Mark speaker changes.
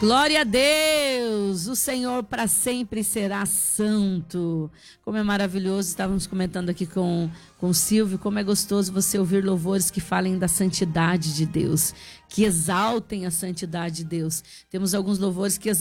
Speaker 1: Glória a Deus, o Senhor para sempre será santo. Como é maravilhoso, estávamos comentando aqui com o Silvio, como é gostoso você ouvir louvores que falem da santidade de Deus, que exaltem a santidade de Deus. Temos alguns louvores que